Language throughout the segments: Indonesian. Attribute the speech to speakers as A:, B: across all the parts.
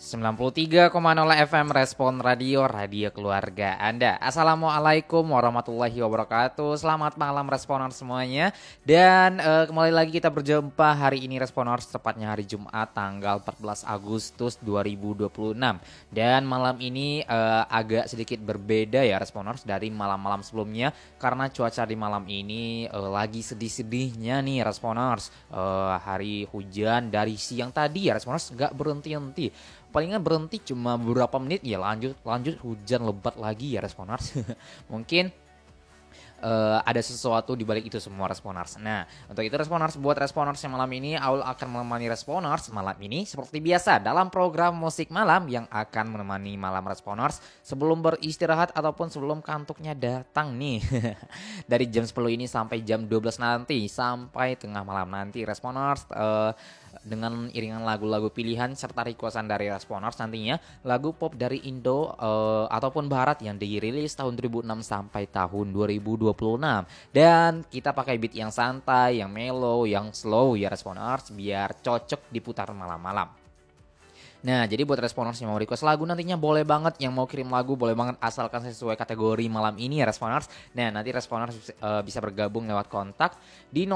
A: 93,0 FM Respon Radio, radio keluarga Anda. Assalamualaikum warahmatullahi wabarakatuh. Selamat malam Responers semuanya. Dan kembali lagi kita berjumpa hari ini Responers, tepatnya hari Jumat tanggal 14 Agustus 2026. Dan malam ini agak sedikit berbeda ya Responers dari malam-malam sebelumnya, karena cuaca di malam ini lagi sedih-sedihnya nih Responers. Hari hujan dari siang tadi ya Responers, gak berhenti-henti. Palingan berhenti cuma beberapa menit ya lanjut hujan lebat lagi ya Responers. Mungkin ada sesuatu di balik itu semua Responers. Nah, untuk itu Responers, buat Responers yang malam ini, Aul akan menemani Responers malam ini seperti biasa dalam program musik malam yang akan menemani malam Responers sebelum beristirahat ataupun sebelum kantuknya datang nih. Dari jam 10 ini sampai jam 12 nanti, sampai tengah malam nanti Responers, dengan iringan lagu-lagu pilihan serta requestan dari Responers nantinya lagu pop dari Indo ataupun Barat yang dirilis tahun 2006 sampai tahun 2026. Dan kita pakai beat yang santai, yang mellow, yang slow ya Responers, biar cocok diputar malam-malam. Nah, jadi buat Responers yang mau request lagu nantinya boleh banget, yang mau kirim lagu boleh banget, asalkan sesuai kategori malam ini ya Responers. Nah, nanti Responers bisa bergabung lewat kontak di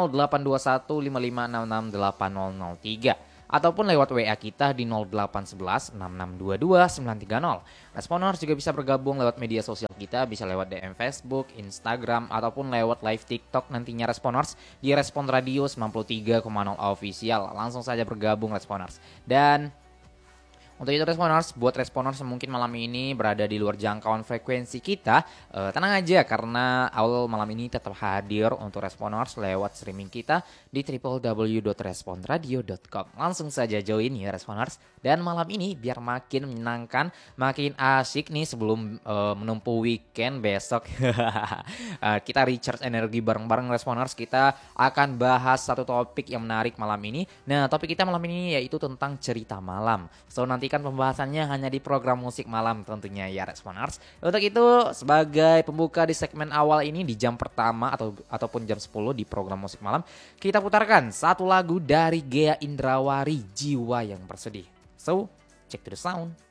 A: 082155668003 ataupun lewat WA kita di 08116622 930. Responers juga bisa bergabung lewat media sosial kita, bisa lewat DM Facebook, Instagram, ataupun lewat live TikTok nantinya Responers di Respon Radio 93,0 Official. Langsung saja bergabung Responers. Dan untuk itu Responers, buat Responers yang mungkin malam ini berada di luar jangkauan frekuensi kita, tenang aja karena Aul malam ini tetap hadir untuk Responers lewat streaming kita di www.responradio.com. Langsung saja join ya Responers. Dan malam ini biar makin menyenangkan, makin asik nih sebelum menempuh weekend besok. Kita recharge energi bareng-bareng Responers. Kita akan bahas satu topik yang menarik malam ini. Nah, topik kita malam ini yaitu tentang cerita malam. So, nantikan pembahasannya hanya di program musik malam tentunya ya Responers. Untuk itu sebagai pembuka di segmen awal ini di jam pertama ataupun jam 10 di program musik malam, kita putarkan satu lagu dari Gea Indrawari, Jiwa yang Bersedih. So, check to the sound.